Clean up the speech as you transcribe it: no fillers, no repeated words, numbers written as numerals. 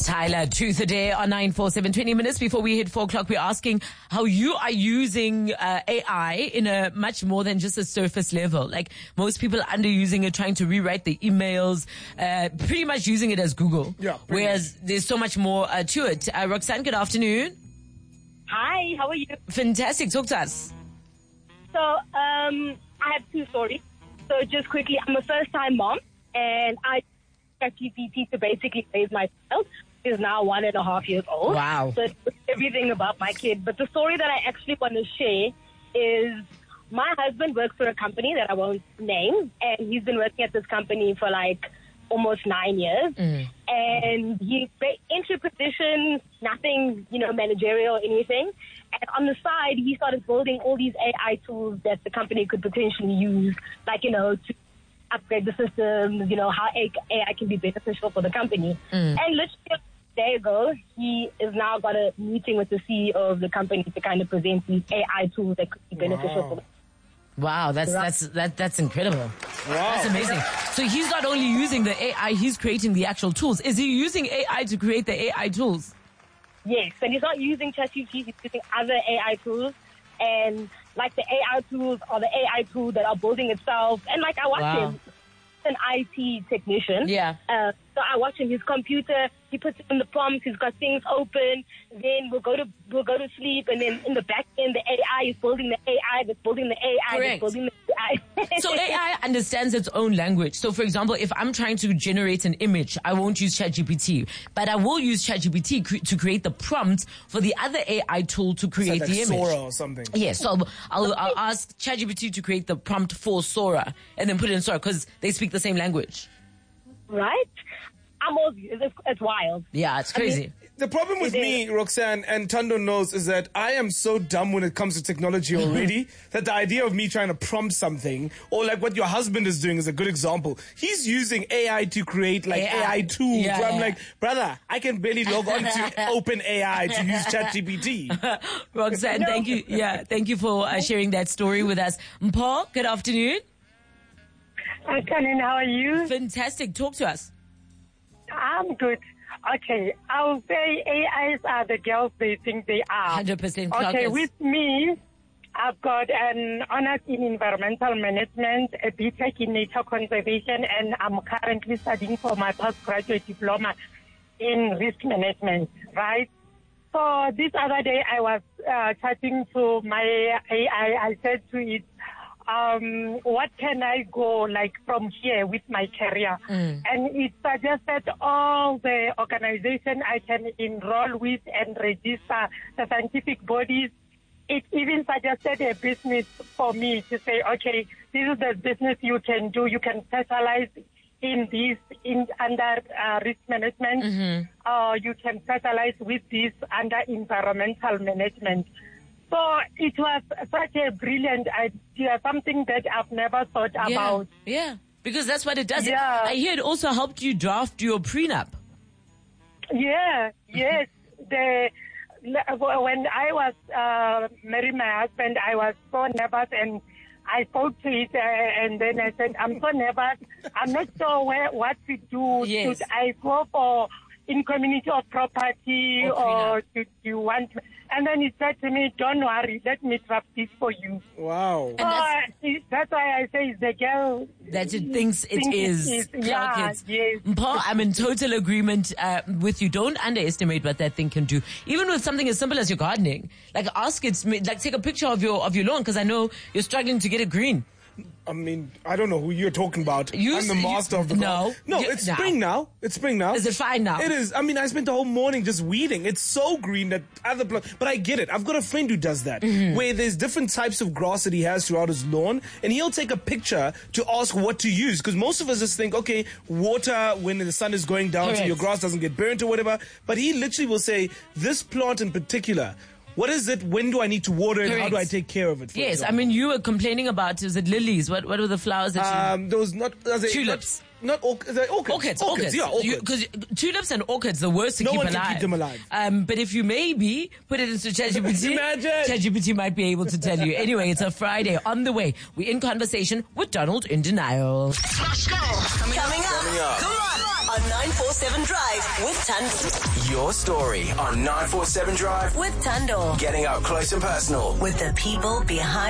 It's Tyler, Truth or Dare on 947. 20 minutes before we hit 4 o'clock, we're asking how you are using AI in a much more than just a surface level. Like most people are underusing it, trying to rewrite the emails, pretty much using it as Google. Yeah. Whereas there's so much more to it. Roxanne, good afternoon. Hi, how are you? Fantastic. Talk to us. So, I have two stories. So just quickly, I'm a first-time mom, and I got GPT to basically raise my child. He's now 1.5 years old. Wow. So it's everything about my kid. But the story that I actually want to share is my husband works for a company that I won't name, and he's been working at this company for like almost 9 years. And he's entry position, nothing, managerial or anything. And on the side, he started building all these AI tools that the company could potentially use, like, to upgrade the systems, how AI can be beneficial for the company. And literally a day ago, he has now got a meeting with the CEO of the company to kind of present these AI tools that could be beneficial for them. Wow, that's incredible. Wow. That's amazing. So he's not only using the AI, he's creating the actual tools. Is he using AI to create the AI tools? Yes, and he's not using ChatGPT, he's using other AI tools. And like the AI tools are the AI tool that are building itself. And like I watch him, he's an IT technician. Yeah. So I watch him, his computer, he puts in the prompts, he's got things open, then we'll go to sleep, and then in the back end, the AI is building the AI that's building the AI Correct. that's building the AI. So AI understands its own language. So for example, if I'm trying to generate an image, I won't use ChatGPT, but I will use ChatGPT to create the prompt for the other AI tool to create like the image. Sora or something. Yes, so I'll ask ChatGPT to create the prompt for Sora and then put it in Sora because they speak the same language. Right? It's wild. Yeah, it's crazy. The problem with me, Roxanne, and Tando knows, is that I am so dumb when it comes to technology already that the idea of me trying to prompt something, or like what your husband is doing is a good example. He's using AI to create like AI tools. Yeah, so I'm yeah. like, brother, I can barely log on to OpenAI to use ChatGPT. Roxanne, thank you. Yeah, thank you for sharing that story with us. Mpho, good afternoon. Afternoon, how are you? Fantastic. Talk to us. I'm good. Okay, I'll say AIs are the girls they think they are. 100% Okay, clockers. with me, I've got an honors in environmental management, a BTech in nature conservation, and I'm currently studying for my postgraduate diploma in risk management, right? So this other day I was chatting to my AI. I said to it, what can I go like from here with my career? And it suggested all the organization I can enroll with and register, the scientific bodies. It even suggested a business for me to say, okay, this is the business you can do. You can specialize in this under risk management. You can specialize with this under environmental management. So it was such a brilliant idea, something that I've never thought about. Yeah, because that's what it does. Yeah. I hear it also helped you draft your prenup. Yeah, yes. When I was marrying my husband, I was so nervous, and I spoke to it, and then I said, I'm so nervous. I'm not sure what to do. Yes. Should I go for in community of property or should you want? And then he said to me, don't worry, let me draft this for you. Wow. And That's why I say it's the girl that it thinks it is. Yeah, Clock it. yes. Mpho, I'm in total agreement with you. Don't underestimate what that thing can do. Even with something as simple as your gardening. Like ask it, like take a picture of your lawn, because I know you're struggling to get it green. I mean, I don't know who you're talking about. I'm the master of the No. It's spring now. It's spring now. Is it fine now? It is. I mean, I spent the whole morning just weeding. It's so green that other plants. But I get it. I've got a friend who does that, where there's different types of grass that he has throughout his lawn, and he'll take a picture to ask what to use. Because most of us just think, okay, water when the sun is going down so your grass doesn't get burnt or whatever. But he literally will say, this plant in particular, what is it? When do I need to water it? How do I take care of it? Yes, example? I mean, you were complaining about, is it lilies? What were the flowers that you... Those not... Tulips. Not orchids. Orchids. Yeah, orchids. Because tulips and orchids, the worst to No keep one alive. can keep them alive. But if you maybe put it into ChatGPT, Imagine. ChatGPT might be able to tell you. Anyway, it's a Friday. On the way, we're in conversation with Donald in Denial. Coming up. Come on. on 947 Drive with Tando. Your story on 947 Drive. With Tando. Getting up close and personal With the people behind